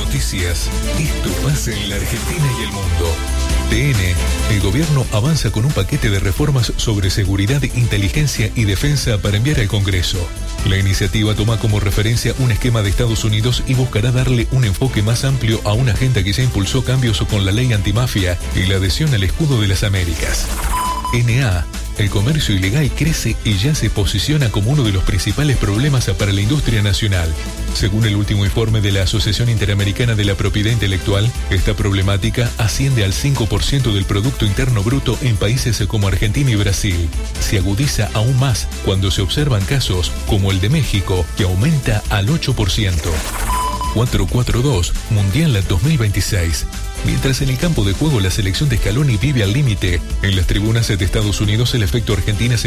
Noticias. Esto pasa en la Argentina y el mundo. TN. El gobierno avanza con un paquete de reformas sobre seguridad, inteligencia y defensa para enviar al Congreso. La iniciativa toma como referencia un esquema de Estados Unidos y buscará darle un enfoque más amplio a una agenda que ya impulsó cambios con la ley antimafia y la adhesión al escudo de las Américas. NA. El comercio ilegal crece y ya se posiciona como uno de los principales problemas para la industria nacional. Según el último informe de la Asociación Interamericana de la Propiedad Intelectual, esta problemática asciende al 5% del Producto Interno Bruto en países como Argentina y Brasil. Se agudiza aún más cuando se observan casos como el de México, que aumenta al 8%. 442 Mundial 2026. Mientras en el campo de juego la selección de Scaloni vive al límite, en las tribunas de Estados Unidos el efecto Argentina se